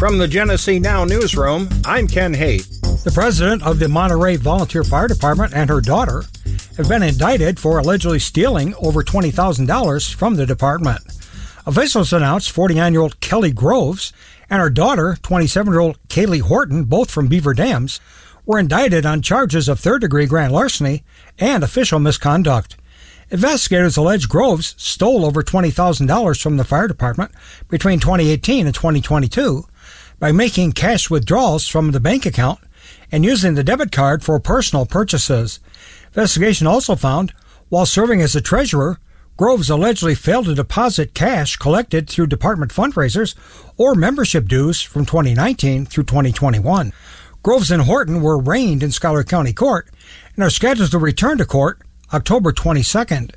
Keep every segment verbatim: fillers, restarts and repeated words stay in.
From the Genesee Now newsroom, I'm Ken Haight. The president of the Monterey Volunteer Fire Department and her daughter have been indicted for allegedly stealing over twenty thousand dollars from the department. Officials announced forty-nine-year-old Kelly Groves and her daughter, twenty-seven-year-old Kaylee Horton, both from Beaver Dams, were indicted on charges of third-degree grand larceny and official misconduct. Investigators allege Groves stole over twenty thousand dollars from the fire department between twenty eighteen and twenty twenty-two by making cash withdrawals from the bank account and using the debit card for personal purchases. Investigation also found, while serving as a treasurer, Groves allegedly failed to deposit cash collected through department fundraisers or membership dues from twenty nineteen through twenty twenty-one. Groves and Horton were arraigned in Schuyler County Court and are scheduled to return to court October twenty-second.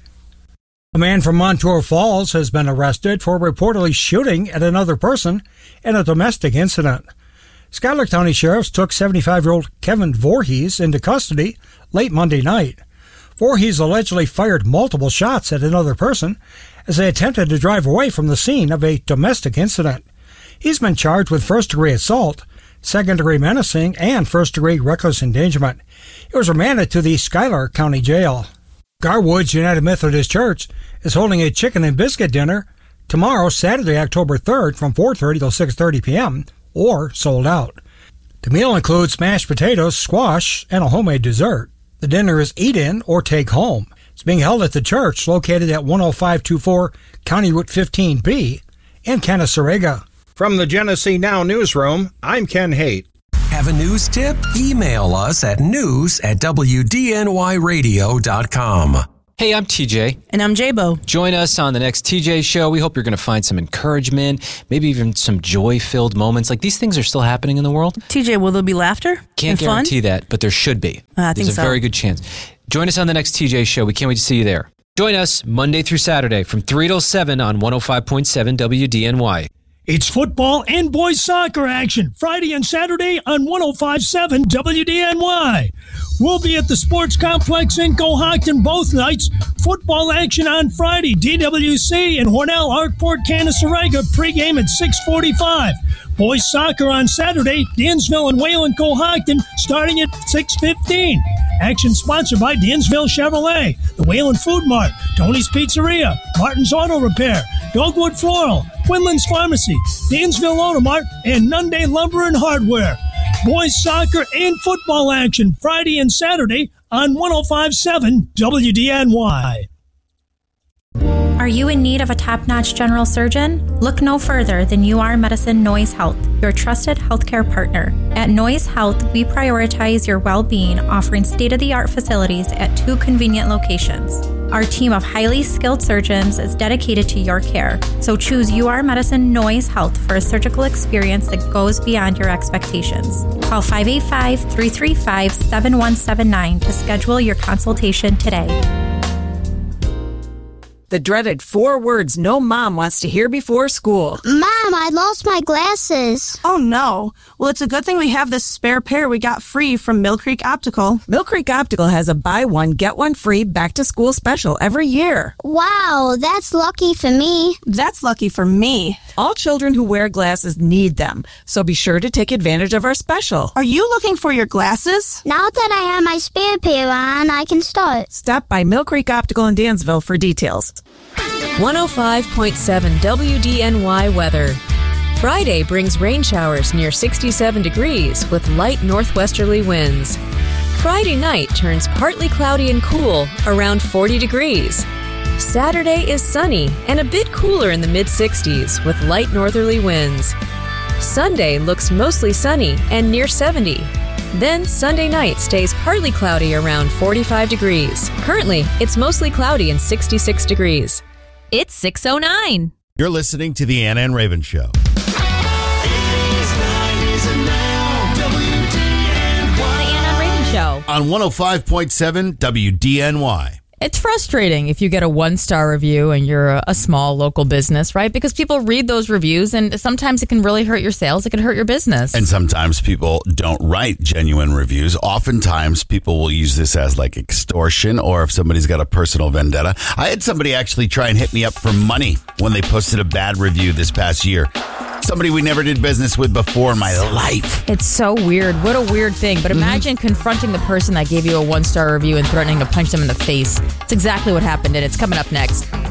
A man from Montour Falls has been arrested for reportedly shooting at another person in a domestic incident. Schuyler County Sheriffs took seventy-five-year-old Kevin Voorhees into custody late Monday night. Voorhees allegedly fired multiple shots at another person as they attempted to drive away from the scene of a domestic incident. He's been charged with first-degree assault, second-degree menacing, and first-degree reckless endangerment. He was remanded to the Schuyler County Jail. Garwood's United Methodist Church is holding a chicken and biscuit dinner tomorrow, Saturday, October third, from four thirty till six thirty p.m., or sold out. The meal includes mashed potatoes, squash, and a homemade dessert. The dinner is eat-in or take home. It's being held at the church located at one oh five twenty-four County Route fifteen B in Canasarega. From the Genesee Now newsroom, I'm Ken Haight. Have a news tip? Email us at news at w d n y radio dot com. Hey, I'm T J. And I'm J-Bo. Join us on the next T J Show. We hope you're going to find some encouragement, maybe even some joy-filled moments. Like, these things are still happening in the world. T J, will there be laughter? Can't guarantee fun? that, but there should be. Uh, I There's think a so. very good chance. Join us on the next T J Show. We can't wait to see you there. Join us Monday through Saturday from three till seven on one oh five point seven W D N Y. It's football and boys soccer action Friday and Saturday on one oh five point seven W D N Y. We'll be at the Sports Complex in Cohocton both nights. Football action on Friday. D W C and Hornell Arkport Canasarega pregame at six forty-five. Boys soccer on Saturday. Dansville and Wayland Cohocton starting at six fifteen. Action sponsored by Dansville Chevrolet, the Wayland Food Mart, Tony's Pizzeria, Martin's Auto Repair, Dogwood Floral, Quinlan's Pharmacy, Dansville Auto Mart, and Nunday Lumber and Hardware. Boys soccer and football action Friday and Saturday on one oh five point seven W D N Y. Are you in need of a top-notch general surgeon? Look no further than U R Medicine Noise Health, your trusted healthcare partner. At Noise Health, we prioritize your well-being, offering state-of-the-art facilities at two convenient locations. Our team of highly skilled surgeons is dedicated to your care, so choose U R Medicine Noise Health for a surgical experience that goes beyond your expectations. Call five eight five, three three five, seven one seven nine to schedule your consultation today. The dreaded four words no mom wants to hear before school. Mom, I lost my glasses. Oh, no. Well, it's a good thing we have this spare pair we got free from Mill Creek Optical. Mill Creek Optical has a buy one, get one free back-to-school special every year. Wow, that's lucky for me. That's lucky for me. All children who wear glasses need them, so be sure to take advantage of our special. Are you looking for your glasses? Now that I have my spare pair on, I can start. Stop by Mill Creek Optical in Dansville for details. one oh five point seven W D N Y weather. Friday brings rain showers near sixty-seven degrees with light northwesterly winds. Friday night turns partly cloudy and cool around forty degrees. Saturday is sunny and a bit cooler in the mid-sixties with light northerly winds. Sunday looks mostly sunny and near seventy. Then Sunday night stays partly cloudy around forty-five degrees. Currently, it's mostly cloudy and sixty-six degrees. It's six oh nine. You're listening to the Ann Ann Raven Show. The Ann Ann Raven Show. On one oh five point seven W D N Y. It's frustrating if you get a one-star review and you're a, a small local business, right? Because people read those reviews and sometimes it can really hurt your sales. It can hurt your business. And sometimes people don't write genuine reviews. Oftentimes people will use this as like extortion, or if somebody's got a personal vendetta. I had somebody actually try and hit me up for money when they posted a bad review this past year. somebody we never did business with before in my life. It's so weird. What a weird thing. But imagine mm-hmm. confronting the person that gave you a one-star review and threatening to punch them in the face. It's exactly what happened, and it's coming up next.